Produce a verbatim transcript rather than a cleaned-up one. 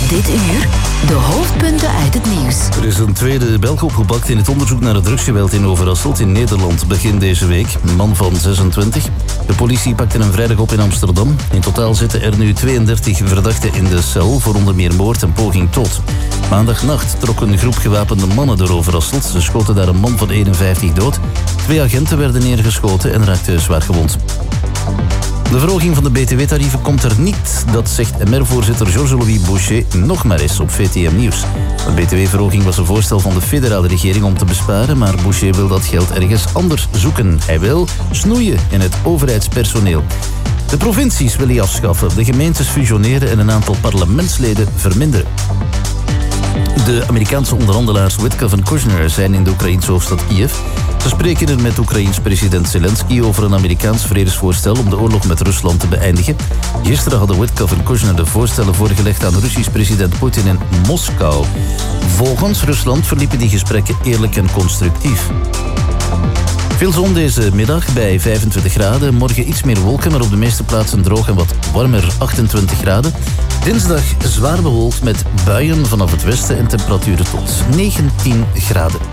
Dit uur de hoofdpunten uit het nieuws. Er is een tweede Belg opgepakt in het onderzoek naar het drugsgeweld in Overasselt in Nederland begin deze week. Een man van zesentwintig. De politie pakte hem vrijdag op in Amsterdam. In totaal zitten er nu tweeëndertig verdachten in de cel voor onder meer moord en poging tot. Maandagnacht trok een groep gewapende mannen door Overasselt. Ze schoten daar een man van eenenvijftig dood. Twee agenten werden neergeschoten en raakten zwaar gewond. De verhoging van de B T W-tarieven komt er niet. Dat zegt M R-voorzitter Georges-Louis Boucher nog maar eens op V T M Nieuws. De B T W-verhoging was een voorstel van de federale regering om te besparen, maar Boucher wil dat geld ergens anders zoeken. Hij wil snoeien in het overheidspersoneel. De provincies wil hij afschaffen, de gemeentes fusioneren en een aantal parlementsleden verminderen. De Amerikaanse onderhandelaars Witkoff en Kushner zijn in de Oekraïense hoofdstad Kiev. Ze spreken er met Oekraïens president Zelensky over een Amerikaans vredesvoorstel om de oorlog met Rusland te beëindigen. Gisteren hadden Witkoff en Kushner de voorstellen voorgelegd aan Russisch president Poetin in Moskou. Volgens Rusland verliepen die gesprekken eerlijk en constructief. Veel zon deze middag bij vijfentwintig graden. Morgen iets meer wolken, maar op de meeste plaatsen droog en wat warmer, achtentwintig graden. Dinsdag zwaar bewolkt met buien vanaf het westen en temperaturen tot negentien graden.